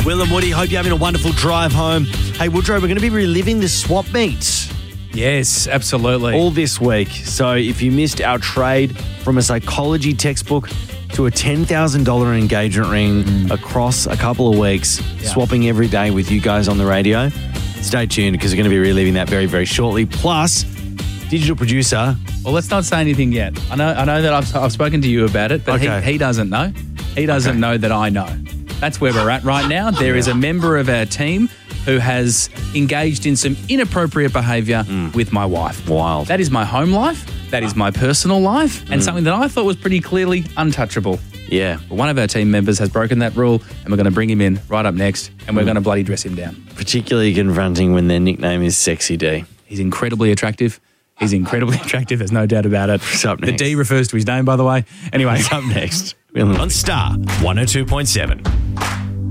Will and Woody, hope you're having a wonderful drive home. Hey, Woodrow, we're going to be reliving the swap meets Yes, absolutely. all this week. So if you missed our trade from a psychology textbook to a $10,000 engagement ring across a couple of weeks, swapping every day with you guys on the radio, stay tuned because we're going to be reliving that very, very shortly. Plus, digital producer. Well, let's not say anything yet. I know that I've spoken to you about it, but Okay. he doesn't know. He doesn't know that I know. That's where we're at right now. There is a member of our team who has engaged in some inappropriate behaviour with my wife. Wild. That is my home life. That is my personal life, and something that I thought was pretty clearly untouchable. Yeah. But one of our team members has broken that rule, and we're going to bring him in right up next, and we're going to bloody dress him down. Particularly confronting when their nickname is Sexy D. He's incredibly attractive. There's no doubt about it. What's up The next? D refers to his name, by the way. Anyway. What's up next? On Star 102.7.